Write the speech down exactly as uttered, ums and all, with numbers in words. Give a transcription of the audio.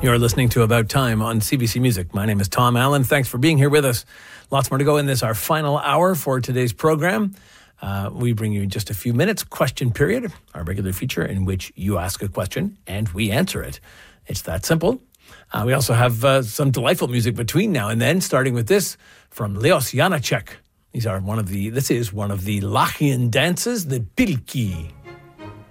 You're listening to About Time on C B C Music. My name is Tom Allen. Thanks for being here with us. Lots more to go in this, our final hour for today's program. Uh, we bring you just a few minutes, question period, our regular feature in which you ask a question and we answer it. It's that simple. Uh, we also have uh, some delightful music between now and then, starting with this from Leos Janáček. These are one of the, this is one of the Lachian dances, the Pilki.